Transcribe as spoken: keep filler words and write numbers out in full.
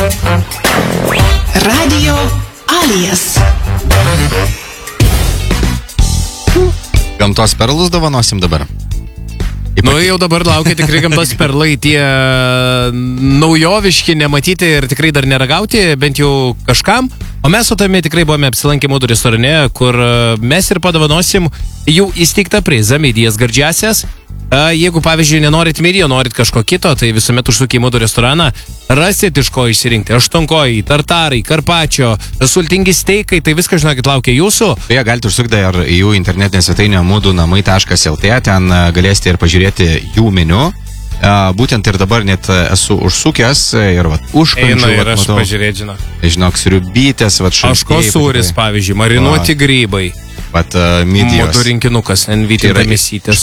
Radio Alias. Gamtos perlus dovanosim dabar. Nu, jau dabar laukia tikrai gamtos perlai, tie naujoviški, nematyti ir tikrai dar neragauti, bent jau kažkam. O mes su tami tikrai buvome apsilankę mūdų restorane, kur mes ir padovanosim jų įsteigtą prizą, Midijas Gardžiasias. Jeigu, pavyzdžiui, nenorit midijo, norit kažko kito, tai visuomet užsuk į mūdų restoraną, rasit iš ko išsirinkti. Aštuonkojai, tartarai, karpačio, sultingi steikai, tai viską, žinokit, laukia jūsų. Beje, galite užsukti ir jų internetinę svetainę mūdūnamai taškas lt, ten galėsite ir pažiūrėti jų meniu. Būtent ir dabar net esu užsukęs ir vat, užkančių. Eina ir vat, aš matau, pažiūrėt, žinok. Žinok, sriubytės, vat šaltieji. Aško sūris, pavyzdžiui, marinuoti grybai. Vat uh, midijos. Mūdų rinkinukas, envytinta mėsytė.